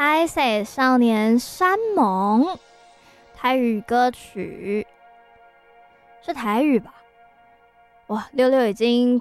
拍摄少年山盟，台语歌曲是台语吧？哇，66已经